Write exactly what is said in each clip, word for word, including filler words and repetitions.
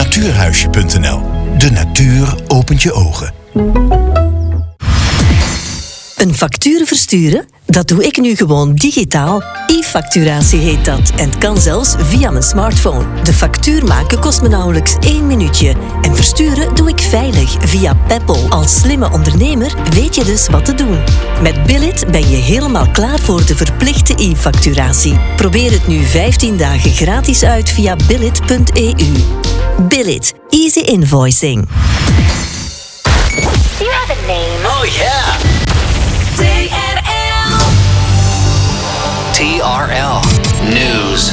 natuurhuisje punt n l. De natuur opent je ogen. Een factuur versturen? Dat doe ik nu gewoon digitaal. E-facturatie heet dat en het kan zelfs via mijn smartphone. De factuur maken kost me nauwelijks één minuutje. En versturen doe ik veilig via Peppol. Als slimme ondernemer weet je dus wat te doen. Met Billit ben je helemaal klaar voor de verplichte e-facturatie. Probeer het nu vijftien dagen gratis uit via billit punt e u. Billit. Easy invoicing. You have a name. Oh yeah. T R L. T R L News.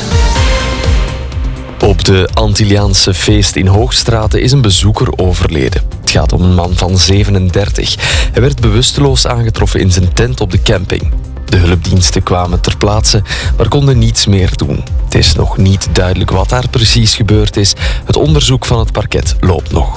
Op de Antilliaanse feest in Hoogstraten is een bezoeker overleden. Het gaat om een man van zevenendertig. Hij werd bewusteloos aangetroffen in zijn tent op de camping. De hulpdiensten kwamen ter plaatse, maar konden niets meer doen. Het is nog niet duidelijk wat daar precies gebeurd is. Het onderzoek van het parket loopt nog.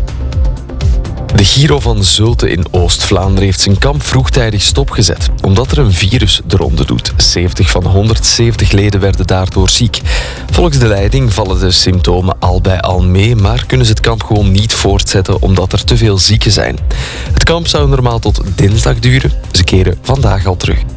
De Giro van Zulte in Oost-Vlaanderen heeft zijn kamp vroegtijdig stopgezet, omdat er een virus de ronde doet. zeventig van de honderdzeventig leden werden daardoor ziek. Volgens de leiding vallen de symptomen al bij al mee, maar kunnen ze het kamp gewoon niet voortzetten omdat er te veel zieken zijn. Het kamp zou normaal tot dinsdag duren. Ze keren vandaag al terug.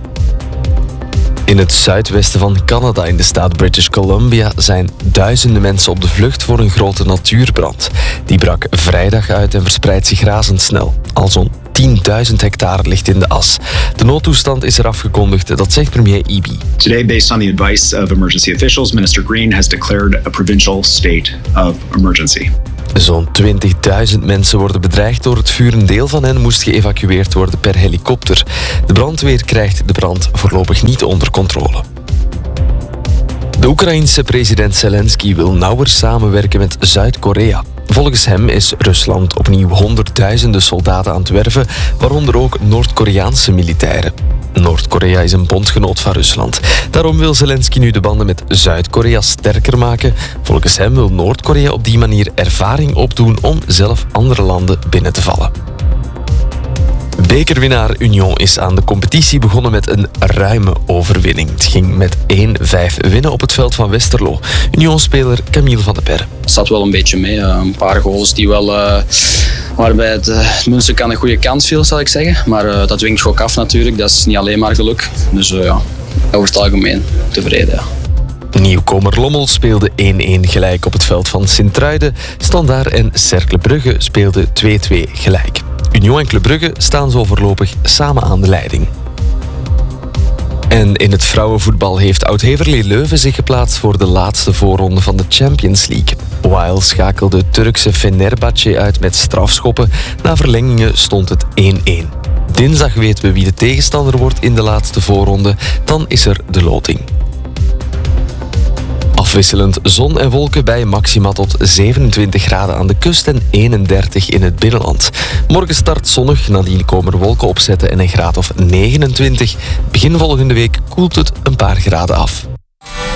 In het zuidwesten van Canada, in de staat British Columbia, zijn duizenden mensen op de vlucht voor een grote natuurbrand. Die brak vrijdag uit en verspreidt zich razendsnel. Al zo'n tienduizend hectare ligt in de as. De noodtoestand is er afgekondigd, dat zegt premier Eby. Today, based on the advice of emergency officials, Minister Green has declared a provincial state of emergency. Zo'n twintigduizend mensen worden bedreigd door het vuur. Een deel van hen moest geëvacueerd worden per helikopter. De brandweer krijgt de brand voorlopig niet onder controle. De Oekraïense president Zelensky wil nauwer samenwerken met Zuid-Korea. Volgens hem is Rusland opnieuw honderdduizenden soldaten aan het werven, waaronder ook Noord-Koreaanse militairen. Noord-Korea is een bondgenoot van Rusland. Daarom wil Zelensky nu de banden met Zuid-Korea sterker maken. Volgens hem wil Noord-Korea op die manier ervaring opdoen om zelf andere landen binnen te vallen. Bekerwinnaar Union is aan de competitie begonnen met een ruime overwinning. Het ging met één vijf winnen op het veld van Westerlo. Union-speler Camille van de Perre. Het zat wel een beetje mee. Een paar goals die wel, uh, waarbij het, uh, het Münster aan een goede kans viel, zal ik zeggen. Maar uh, dat dwingt ook af natuurlijk. Dat is niet alleen maar geluk. Dus uh, ja, over het algemeen tevreden. Ja. Nieuwkomer Lommel speelde één-één gelijk op het veld van Sint-Truiden. Standaard en Cercle Brugge speelden twee-twee gelijk. Union en Club Brugge staan zo voorlopig samen aan de leiding. En in het vrouwenvoetbal heeft Oud-Heverlee Leuven zich geplaatst voor de laatste voorronde van de Champions League. Weil schakelde Turkse Fenerbahce uit met strafschoppen. Na verlengingen stond het één-één. Dinsdag weten we wie de tegenstander wordt in de laatste voorronde. Dan is er de loting. Afwisselend zon en wolken bij maxima tot zevenentwintig graden aan de kust en eenendertig in het binnenland. Morgen start zonnig, nadien komen er wolken opzetten en een graad of negenentwintig. Begin volgende week koelt het een paar graden af.